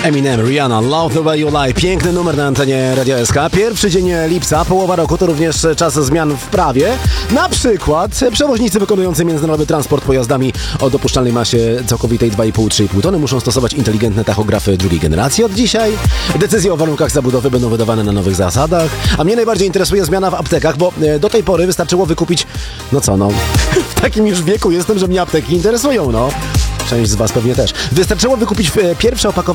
Eminem, Rihanna, Love the Way You Lie. Piękny numer na antenie Radia SK. Pierwszy dzień lipca, połowa roku to również czas zmian w prawie. Na przykład przewoźnicy wykonujący międzynarodowy transport pojazdami o dopuszczalnej masie całkowitej 2,5-3,5 tony muszą stosować inteligentne tachografy drugiej generacji od dzisiaj. Decyzje o warunkach zabudowy będą wydawane na nowych zasadach. A mnie najbardziej interesuje zmiana w aptekach, bo do tej pory wystarczyło wykupić... w takim już wieku jestem, że mnie apteki interesują, Część z was pewnie też. Wystarczyło wykupić pierwsze opakowanie